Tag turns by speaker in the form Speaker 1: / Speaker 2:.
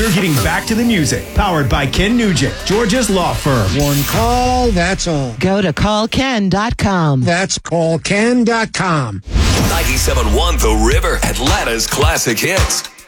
Speaker 1: We're getting back to the music. Powered by Ken Nugent, Georgia's law firm.
Speaker 2: One call, that's all.
Speaker 3: Go to callken.com.
Speaker 2: That's callken.com.
Speaker 4: 97.1 The River, Atlanta's classic hits.